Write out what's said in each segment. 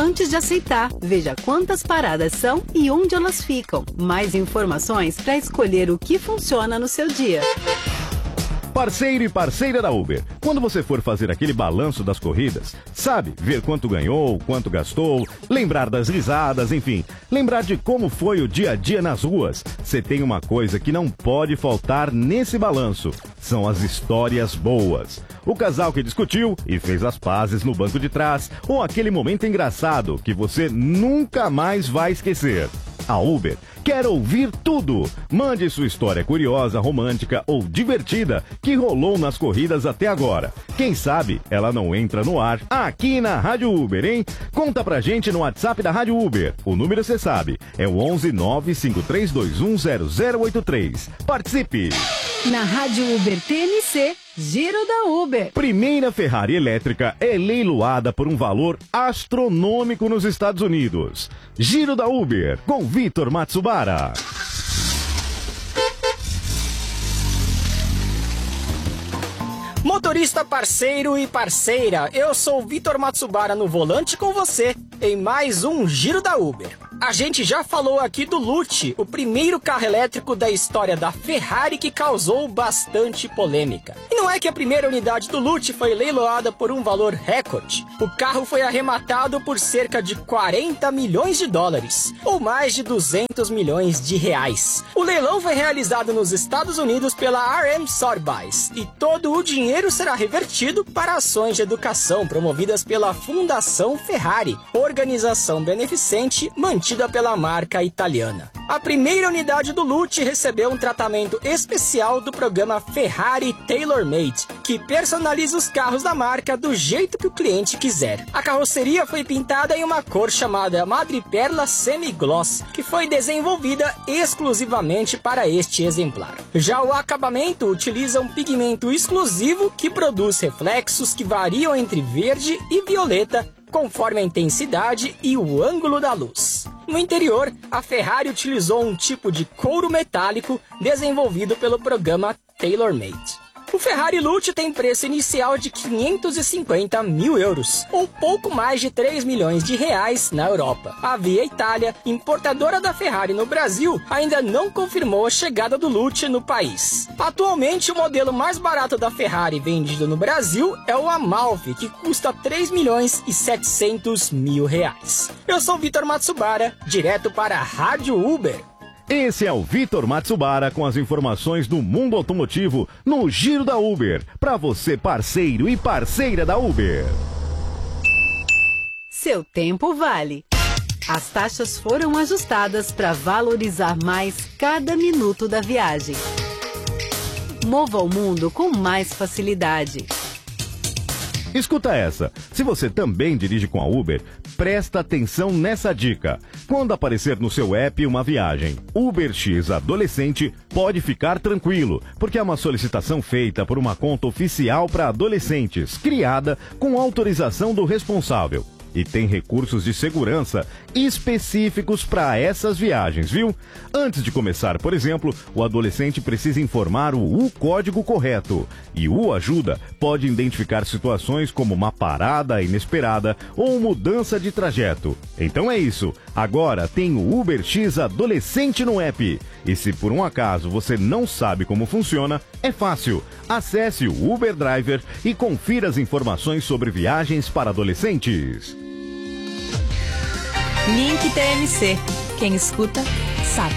antes de aceitar. Veja quantas paradas são e onde elas ficam. Mais informações para escolher o que funciona no seu dia. Parceiro e parceira da Uber. Quando você for fazer aquele balanço das corridas, sabe, ver quanto ganhou, quanto gastou, lembrar das risadas, enfim, lembrar de como foi o dia a dia nas ruas. Você tem uma coisa que não pode faltar nesse balanço, são as histórias boas. O casal que discutiu e fez as pazes no banco de trás, ou aquele momento engraçado que você nunca mais vai esquecer. A Uber quer ouvir tudo. Mande sua história curiosa, romântica ou divertida que rolou nas corridas até agora. Quem sabe ela não entra no ar aqui na Rádio Uber, hein? Conta pra gente no WhatsApp da Rádio Uber. O número você sabe, é o 11 95321 0083. Participe! Na Rádio Uber TNC, Giro da Uber. Primeira Ferrari elétrica é leiloada por um valor astronômico nos Estados Unidos. Giro da Uber, com Vitor Matsubara. Motorista parceiro e parceira, eu sou o Vitor Matsubara no volante com você em mais um Giro da Uber. A gente já falou aqui do Lucci, o primeiro carro elétrico da história da Ferrari que causou bastante polêmica. E não é que a primeira unidade do Lucci foi leiloada por um valor recorde. O carro foi arrematado por cerca de 40 milhões de dólares, ou mais de 200 milhões de reais. O leilão foi realizado nos Estados Unidos pela RM Sotheby's e todo o dinheiro será revertido para ações de educação promovidas pela Fundação Ferrari, organização beneficente mantida pela marca italiana. A primeira unidade do Lucci recebeu um tratamento especial do programa Ferrari Tailor Made, que personaliza os carros da marca do jeito que o cliente quiser. A carroceria foi pintada em uma cor chamada Madreperla Semi-Gloss, que foi desenvolvida exclusivamente para este exemplar. Já o acabamento utiliza um pigmento exclusivo que produz reflexos que variam entre verde e violeta, conforme a intensidade e o ângulo da luz. No interior, a Ferrari utilizou um tipo de couro metálico desenvolvido pelo programa Tailor Made. O Ferrari Lucci tem preço inicial de 550 mil euros, ou pouco mais de 3 milhões de reais na Europa. A Via Itália, importadora da Ferrari no Brasil, ainda não confirmou a chegada do Lucci no país. Atualmente, o modelo mais barato da Ferrari vendido no Brasil é o Amalfi, que custa 3 milhões e 700 mil reais. Eu sou Vitor Matsubara, direto para a Rádio Uber. Esse é o Vitor Matsubara com as informações do mundo automotivo no Giro da Uber. Para você, parceiro e parceira da Uber. Seu tempo vale. As taxas foram ajustadas para valorizar mais cada minuto da viagem. Mova o mundo com mais facilidade. Escuta essa, se você também dirige com a Uber, presta atenção nessa dica. Quando aparecer no seu app uma viagem UberX Adolescente, pode ficar tranquilo, porque é uma solicitação feita por uma conta oficial para adolescentes, criada com autorização do responsável. E tem recursos de segurança específicos para essas viagens, viu? Antes de começar, por exemplo, o adolescente precisa informar o código correto. E o Ajuda pode identificar situações como uma parada inesperada ou mudança de trajeto. Então é isso. Agora tem o UberX Adolescente no app. E se por um acaso você não sabe como funciona, é fácil. Acesse o Uber Driver e confira as informações sobre viagens para adolescentes. Link TMC. Quem escuta, sabe.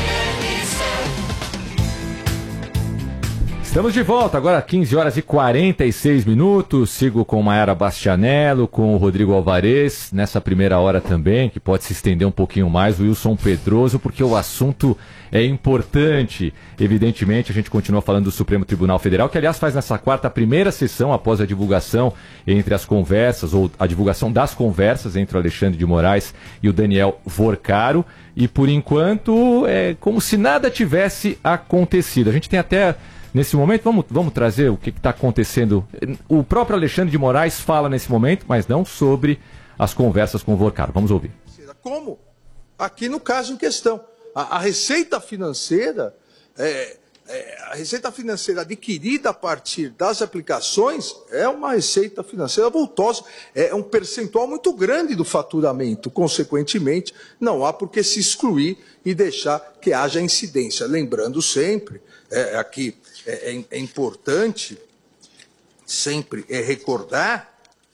Estamos de volta, agora 15 horas e 46 minutos. Sigo com Mayara Bastianello, com o Rodrigo Alvarez, nessa primeira hora também, que pode se estender um pouquinho mais, o Wilson Pedroso, porque o assunto é importante. Evidentemente, a gente continua falando do Supremo Tribunal Federal, que aliás faz nessa quarta a primeira sessão após a divulgação entre as conversas, ou a divulgação das conversas entre o Alexandre de Moraes e o Daniel Vorcaro. E por enquanto é como se nada tivesse acontecido. A gente tem até... Nesse momento, vamos trazer o que está acontecendo. O próprio Alexandre de Moraes fala nesse momento, mas não sobre as conversas com o Vorcaro. Vamos ouvir. Como aqui no caso em questão. A receita financeira A receita financeira adquirida a partir das aplicações é uma receita financeira vultosa, é um percentual muito grande do faturamento. Consequentemente, não há por que se excluir e deixar que haja incidência. Lembrando sempre, aqui é importante sempre recordar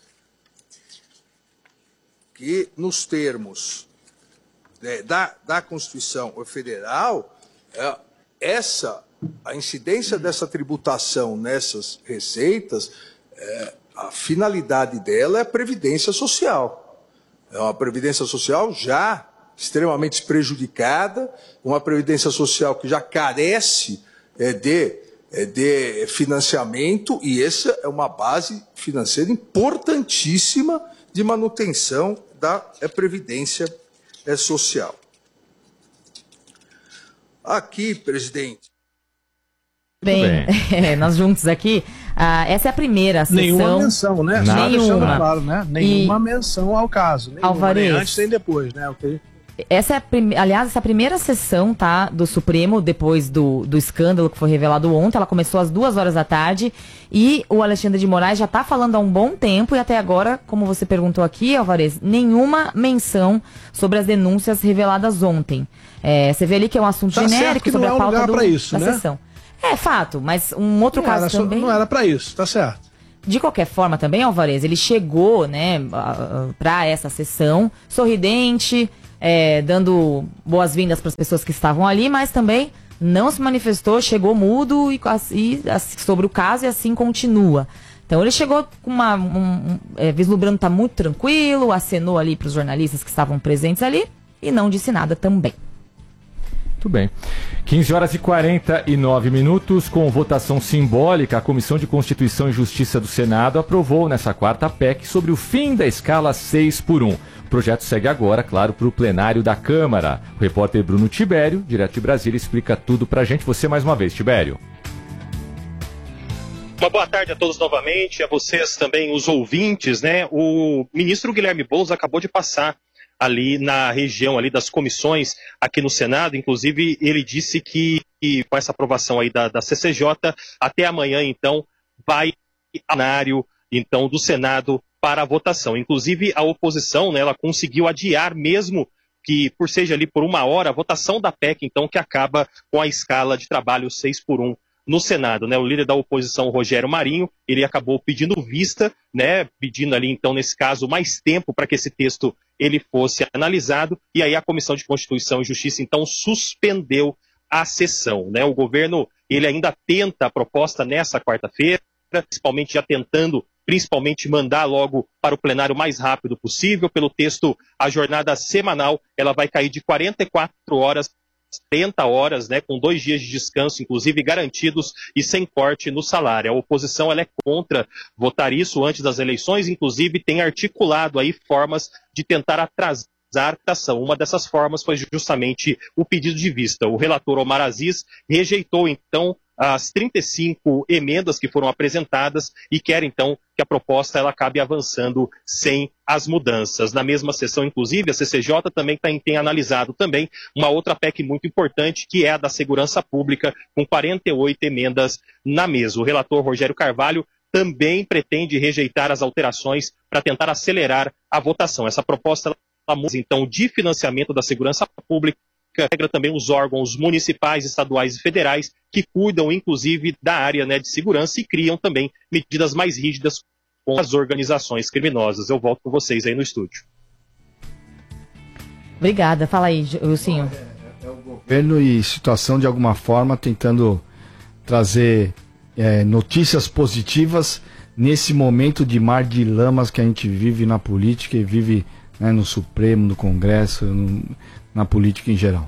que nos termos da Constituição Federal, a incidência dessa tributação nessas receitas, a finalidade dela é a previdência social. É uma previdência social já extremamente prejudicada, uma previdência social que já carece de financiamento, e essa é uma base financeira importantíssima de manutenção da previdência social. Aqui, presidente. Bem, nós juntos aqui, essa é a primeira sessão. Nenhuma menção, né? Nenhuma. Claro, né? Nenhuma menção ao caso. Nenhuma, Alvarez, nem antes nem depois, né? Okay. Essa é aliás, essa primeira sessão, tá, do Supremo, depois do escândalo que foi revelado ontem, ela começou às 2h da tarde, e o Alexandre de Moraes já tá falando há um bom tempo, e até agora, como você perguntou aqui, Alvarez, nenhuma menção sobre as denúncias reveladas ontem. Você vê ali que é um assunto genérico sobre a pauta da sessão. É fato, mas um outro caso também... Não era pra isso, tá certo. De qualquer forma também, Alvarez, ele chegou, né, pra essa sessão, sorridente, dando boas-vindas para as pessoas que estavam ali, mas também não se manifestou, chegou mudo sobre o caso, e assim continua. Então ele chegou com vislumbrando, tá muito tranquilo, acenou ali para os jornalistas que estavam presentes ali e não disse nada também. Muito bem. 15h49, com votação simbólica, a Comissão de Constituição e Justiça do Senado aprovou nessa quarta PEC sobre o fim da escala 6x1. O projeto segue agora, claro, para o plenário da Câmara. O repórter Bruno Tibério, direto de Brasília, explica tudo pra gente. Você mais uma vez, Tibério. Uma boa tarde a todos novamente, a vocês também, os ouvintes, né? O ministro Guilherme Boulos acabou de passar ali na região ali das comissões aqui no Senado. Inclusive, ele disse que com essa aprovação aí da CCJ, até amanhã, então, vai ao plenário, então, do Senado para a votação. Inclusive, a oposição, né, ela conseguiu adiar, mesmo que seja ali por 1 hora, a votação da PEC, então, que acaba com a escala de trabalho 6x1 no Senado, né? O líder da oposição, Rogério Marinho, ele acabou pedindo vista, né? Pedindo ali, então, nesse caso, mais tempo para que esse texto ele fosse analisado, e aí a Comissão de Constituição e Justiça, então, suspendeu a sessão, né? O governo, ele ainda tenta a proposta nessa quarta-feira, principalmente já tentando, mandar logo para o plenário o mais rápido possível. Pelo texto, a jornada semanal, ela vai cair de 44 horas, 30 horas, né, com 2 dias de descanso, inclusive garantidos, e sem corte no salário. A oposição, ela é contra votar isso antes das eleições, inclusive tem articulado aí formas de tentar atrasar a votação. Uma dessas formas foi justamente o pedido de vista. O relator Omar Aziz rejeitou, então, as 35 emendas que foram apresentadas e quer, então, que a proposta ela acabe avançando sem as mudanças. Na mesma sessão, inclusive, a CCJ também tem analisado também uma outra PEC muito importante, que é a da segurança pública, com 48 emendas na mesa. O relator Rogério Carvalho também pretende rejeitar as alterações para tentar acelerar a votação. Essa proposta, então, de financiamento da segurança pública, regra também os órgãos municipais, estaduais e federais que cuidam, inclusive, da área, né, de segurança, e criam também medidas mais rígidas com as organizações criminosas. Eu volto com vocês aí no estúdio. Obrigada. Fala aí, Wilsinho. É o governo e situação, de alguma forma, tentando trazer notícias positivas nesse momento de mar de lamas que a gente vive na política e vive, né, no Supremo, no Congresso, na política em geral.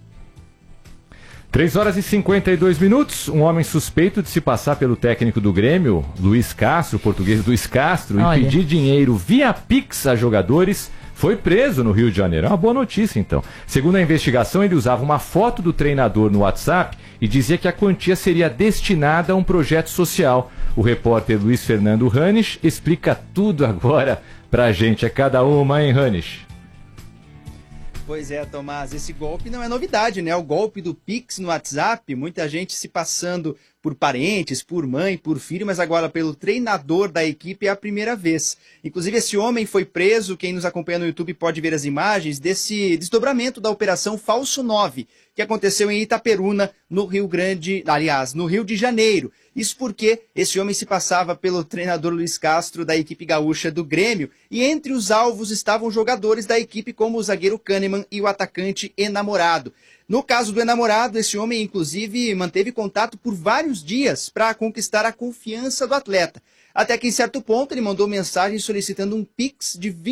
3h52, um homem suspeito de se passar pelo técnico do Grêmio, Luiz Castro, português Luiz Castro, e pedir dinheiro via Pix a jogadores, foi preso no Rio de Janeiro. É uma boa notícia, então. Segundo a investigação, ele usava uma foto do treinador no WhatsApp e dizia que a quantia seria destinada a um projeto social. O repórter Luiz Fernando Ranisch explica tudo agora pra gente. É cada uma, hein, Ranisch? Pois é, Tomás, esse golpe não é novidade, né? O golpe do Pix no WhatsApp, muita gente se passando por parentes, por mãe, por filho, mas agora pelo treinador da equipe é a primeira vez. Inclusive, esse homem foi preso, quem nos acompanha no YouTube pode ver as imagens desse desdobramento da Operação Falso 9, que aconteceu em Itaperuna, no Rio de Janeiro. Isso porque esse homem se passava pelo treinador Luiz Castro da equipe gaúcha do Grêmio, e entre os alvos estavam jogadores da equipe como o zagueiro Kahneman e o atacante Enamorado. No caso do Enamorado, esse homem inclusive manteve contato por vários dias para conquistar a confiança do atleta. Até que em certo ponto ele mandou mensagem solicitando um Pix de R$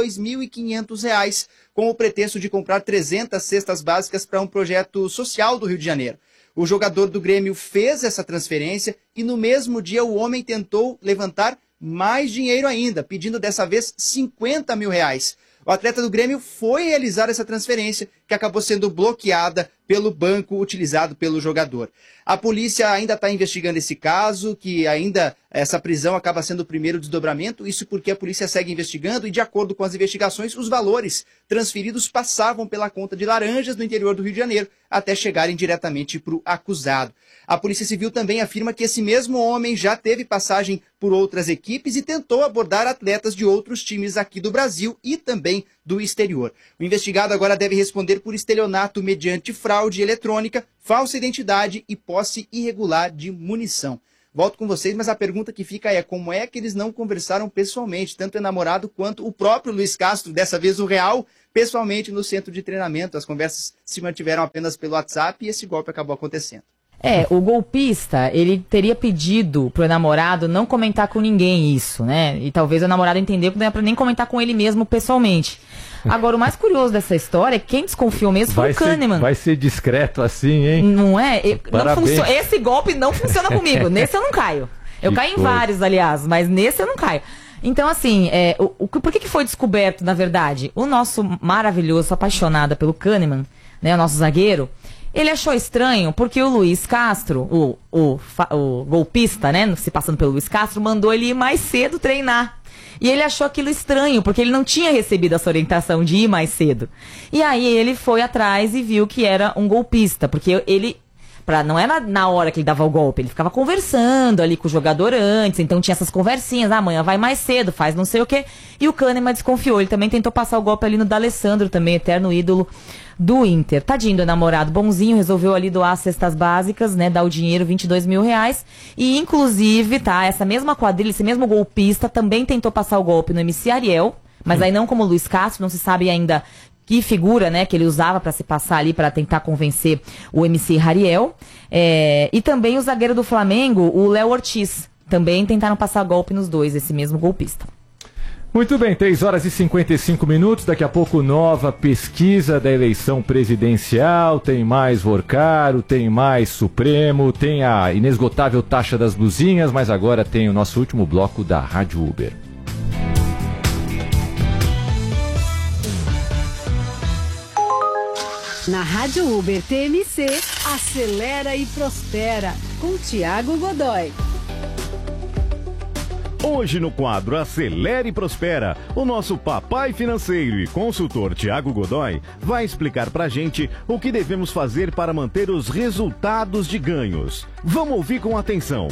22.500 com o pretexto de comprar 300 cestas básicas para um projeto social do Rio de Janeiro. O jogador do Grêmio fez essa transferência e no mesmo dia o homem tentou levantar mais dinheiro ainda, pedindo dessa vez R$ 50 mil. O atleta do Grêmio foi realizar essa transferência, que acabou sendo bloqueada pelo banco utilizado pelo jogador. A polícia ainda está investigando esse caso, que ainda essa prisão acaba sendo o primeiro desdobramento, isso porque a polícia segue investigando e, de acordo com as investigações, os valores transferidos passavam pela conta de laranjas no interior do Rio de Janeiro até chegarem diretamente para o acusado. A Polícia Civil também afirma que esse mesmo homem já teve passagem por outras equipes e tentou abordar atletas de outros times aqui do Brasil e também do exterior. O investigado agora deve responder por estelionato mediante fraude eletrônica, falsa identidade e posse irregular de munição. Volto com vocês, mas a pergunta que fica é como é que eles não conversaram pessoalmente, tanto o Enamorado quanto o próprio Luiz Castro, dessa vez o Real, pessoalmente no centro de treinamento. As conversas se mantiveram apenas pelo WhatsApp e esse golpe acabou acontecendo. O golpista, ele teria pedido pro namorado não comentar com ninguém isso, né? E talvez o namorado entendeu que não é pra nem comentar com ele mesmo pessoalmente. Agora, o mais curioso dessa história é que quem desconfiou mesmo foi o Kahneman. Vai ser discreto assim, hein? Não é? Esse golpe não funciona comigo. Nesse eu não caio. Eu caio em vários, aliás, mas nesse eu não caio. Então, assim, por que foi descoberto, na verdade? O nosso maravilhoso, apaixonado pelo Kahneman, né, o nosso zagueiro, ele achou estranho porque o Luiz Castro, o golpista, né, se passando pelo Luiz Castro, mandou ele ir mais cedo treinar. E ele achou aquilo estranho, porque ele não tinha recebido essa orientação de ir mais cedo. E aí ele foi atrás e viu que era um golpista, porque ele... não era na hora que ele dava o golpe, ele ficava conversando ali com o jogador antes, então tinha essas conversinhas, amanhã vai mais cedo, faz não sei o quê. E o Kahneman desconfiou, ele também tentou passar o golpe ali no D'Alessandro, também eterno ídolo do Inter. Tadinho do namorado bonzinho, resolveu ali doar as cestas básicas, né, dar o dinheiro, R$ 22 mil. E inclusive, essa mesma quadrilha, esse mesmo golpista também tentou passar o golpe no MC Ariel, mas aí não como o Luiz Castro, não se sabe ainda que figura, né, que ele usava para se passar ali para tentar convencer o MC Ariel. E também o zagueiro do Flamengo, o Léo Ortiz. Também tentaram passar golpe nos dois, esse mesmo golpista. Muito bem, 3h55. Daqui a pouco, nova pesquisa da eleição presidencial. Tem mais Vorcaro, tem mais Supremo, tem a inesgotável taxa das blusinhas, mas agora tem o nosso último bloco da Rádio Uber. Na Rádio Uber TMC, acelera e prospera, com Thiago Godoy. Hoje no quadro Acelera e Prospera, o nosso papai financeiro e consultor Thiago Godoy vai explicar pra gente o que devemos fazer para manter os resultados de ganhos. Vamos ouvir com atenção.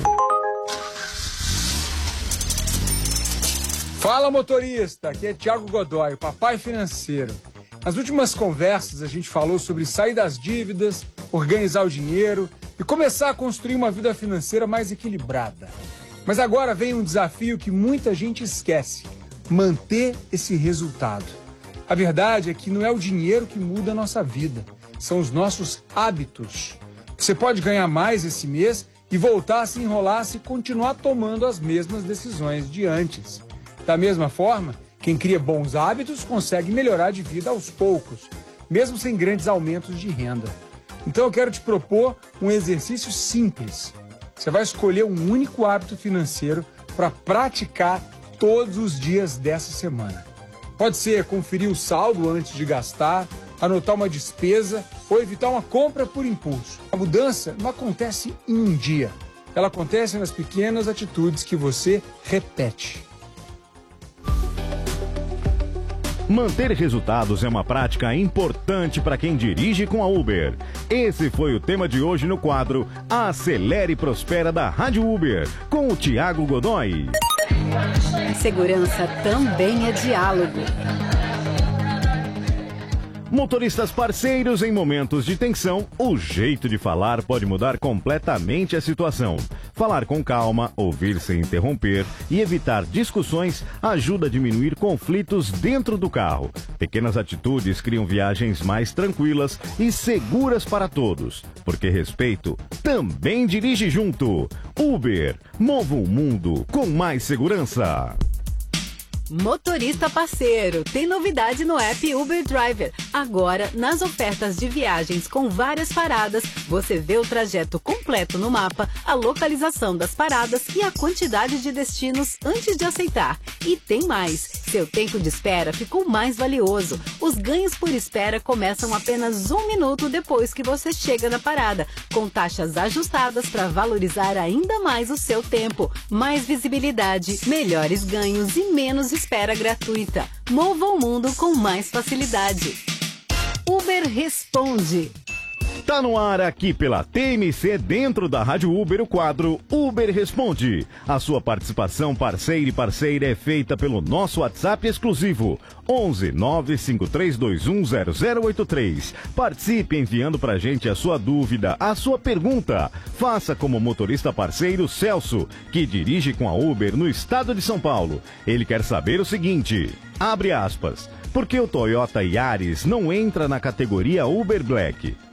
Fala, motorista, aqui é Thiago Godoy, o papai financeiro. Nas últimas conversas a gente falou sobre sair das dívidas, organizar o dinheiro e começar a construir uma vida financeira mais equilibrada. Mas agora vem um desafio que muita gente esquece: manter esse resultado. A verdade é que não é o dinheiro que muda a nossa vida, são os nossos hábitos. Você pode ganhar mais esse mês e voltar a se enrolar se continuar tomando as mesmas decisões de antes. Da mesma forma, quem cria bons hábitos consegue melhorar de vida aos poucos, mesmo sem grandes aumentos de renda. Então eu quero te propor um exercício simples. Você vai escolher um único hábito financeiro para praticar todos os dias dessa semana. Pode ser conferir o saldo antes de gastar, anotar uma despesa ou evitar uma compra por impulso. A mudança não acontece em um dia. Ela acontece nas pequenas atitudes que você repete. Manter resultados é uma prática importante para quem dirige com a Uber. Esse foi o tema de hoje no quadro Acelere e Prospera da Rádio Uber, com o Thiago Godoy. Segurança também é diálogo. Motoristas parceiros em momentos de tensão, o jeito de falar pode mudar completamente a situação. Falar com calma, ouvir sem interromper e evitar discussões ajuda a diminuir conflitos dentro do carro. Pequenas atitudes criam viagens mais tranquilas e seguras para todos. Porque respeito também dirige junto. Uber, mova o mundo com mais segurança. Motorista parceiro, tem novidade no app Uber Driver. Agora, nas ofertas de viagens com várias paradas, você vê o trajeto completo no mapa, a localização das paradas e a quantidade de destinos antes de aceitar. E tem mais, seu tempo de espera ficou mais valioso. Os ganhos por espera começam apenas 1 minuto depois que você chega na parada, com taxas ajustadas para valorizar ainda mais o seu tempo. Mais visibilidade, melhores ganhos e menos espera gratuita. Mova o mundo com mais facilidade. Uber Responde. Tá no ar aqui pela TMC, dentro da Rádio Uber, o quadro Uber Responde. A sua participação parceira e parceira é feita pelo nosso WhatsApp exclusivo 11 95321 0083. Participe enviando pra gente a sua dúvida, a sua pergunta. Faça como o motorista parceiro Celso, que dirige com a Uber no estado de São Paulo. Ele quer saber o seguinte, abre aspas, por que o Toyota Yaris não entra na categoria Uber Black?